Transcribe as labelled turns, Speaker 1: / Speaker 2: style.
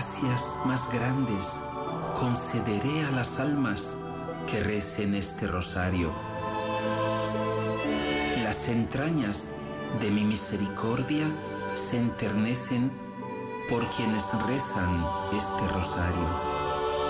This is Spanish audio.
Speaker 1: gracias más grandes concederé a las almas que recen este rosario. Las entrañas de mi misericordia se enternecen por quienes rezan este rosario.